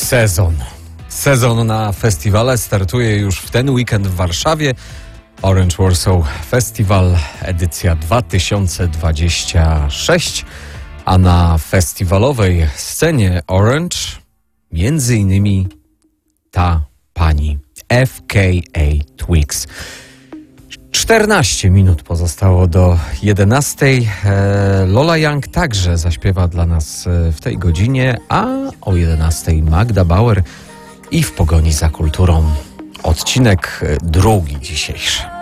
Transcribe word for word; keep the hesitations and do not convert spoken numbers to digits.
Sezon. Sezon na festiwale startuje już w ten weekend w Warszawie. Orange Warsaw Festival, edycja dwa tysiące dwudziesty szósty, a na festiwalowej scenie Orange między innymi ta pani F K A Twigs. czternaście minut pozostało do jedenastej. Lola Young także zaśpiewa dla nas w tej godzinie, a o jedenastej Magda Bauer i W pogoni za kulturą. Odcinek drugi dzisiejszy.